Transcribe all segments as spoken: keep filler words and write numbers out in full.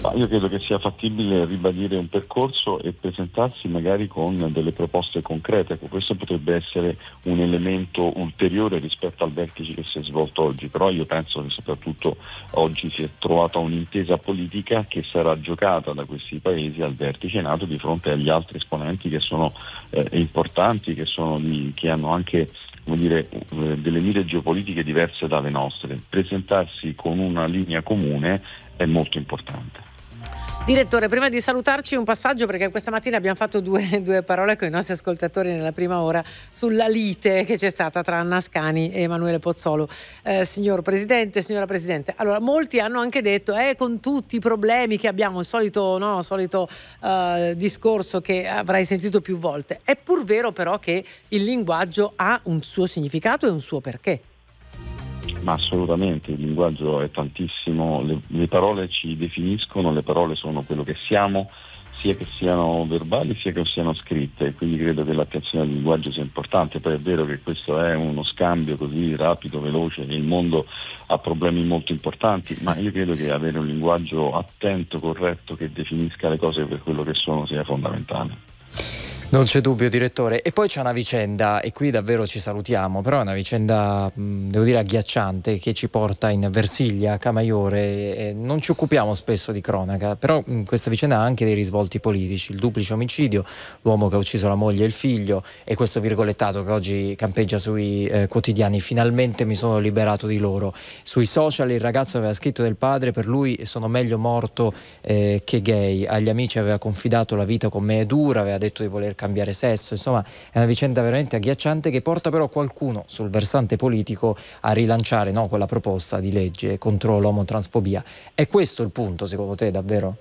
Ma io credo che sia fattibile ribadire un percorso e presentarsi magari con delle proposte concrete. Questo potrebbe essere un elemento ulteriore rispetto al vertice che si è svolto oggi, però io penso che soprattutto oggi si è trovata un'intesa politica che sarà giocata da questi paesi al vertice nato di fronte agli altri esponenti che sono eh, importanti, che, sono di, che hanno anche come dire, eh, delle mire geopolitiche diverse dalle nostre. Presentarsi con una linea comune è molto importante. Direttore, prima di salutarci un passaggio, perché questa mattina abbiamo fatto due, due parole con i nostri ascoltatori nella prima ora sulla lite che c'è stata tra Anna Ascani e Emanuele Pozzolo. Eh, signor Presidente, signora Presidente, allora molti hanno anche detto eh, con tutti i problemi che abbiamo, il solito, no, solito uh, discorso che avrai sentito più volte. È pur vero però che il linguaggio ha un suo significato e un suo perché. Ma assolutamente, il linguaggio è tantissimo, le, le parole ci definiscono, le parole sono quello che siamo, sia che siano verbali sia che siano scritte, quindi credo che l'attenzione al linguaggio sia importante. Poi è vero che questo è uno scambio così rapido, veloce, che il mondo ha problemi molto importanti, ma io credo che avere un linguaggio attento, corretto, che definisca le cose per quello che sono sia fondamentale. Non c'è dubbio, direttore. E poi c'è una vicenda, e qui davvero ci salutiamo, però è una vicenda, devo dire, agghiacciante, che ci porta in Versiglia, Camaiore. E non ci occupiamo spesso di cronaca, però questa vicenda ha anche dei risvolti politici. Il duplice omicidio, l'uomo che ha ucciso la moglie e il figlio, e questo virgolettato che oggi campeggia sui eh, quotidiani: finalmente mi sono liberato di loro. Sui social il ragazzo aveva scritto del padre: per lui sono meglio morto eh, che gay. Agli amici aveva confidato: la vita con me è dura, aveva detto di voler cambiare sesso. Insomma, è una vicenda veramente agghiacciante, che porta però qualcuno sul versante politico a rilanciare, no, quella proposta di legge contro l'omotransfobia. È questo il punto, secondo te, davvero?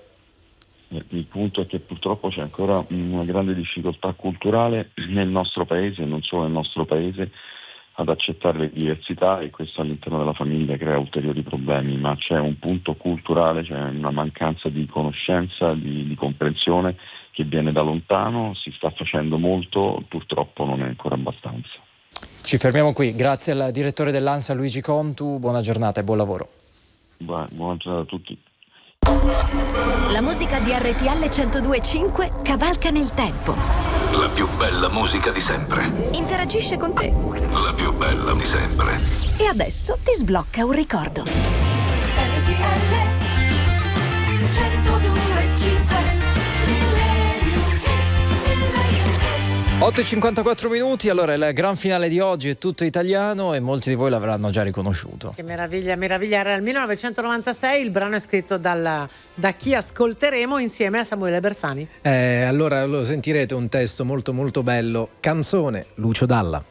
Il punto è che purtroppo c'è ancora una grande difficoltà culturale nel nostro paese, e non solo nel nostro paese, ad accettare le diversità, e questo all'interno della famiglia crea ulteriori problemi. Ma c'è un punto culturale, c'è una mancanza di conoscenza, di, di comprensione, che viene da lontano. Si sta facendo molto, purtroppo non è ancora abbastanza. Ci fermiamo qui, grazie al direttore dell'ANSA Luigi Contu, buona giornata e buon lavoro. Buona, buona giornata a tutti. La musica di R T L centodue e cinque cavalca nel tempo. La più bella musica di sempre. Interagisce con te. La più bella di sempre. E adesso ti sblocca un ricordo. R T L centodue e cinque. otto e cinquantaquattro minuti, allora il gran finale di oggi è tutto italiano e molti di voi l'avranno già riconosciuto. Che meraviglia, meraviglia, era il millenovecentonovantasei, il brano è scritto dalla, da chi ascolteremo insieme a Samuele Bersani. Eh, allora lo sentirete, un testo molto molto bello, canzone Lucio Dalla.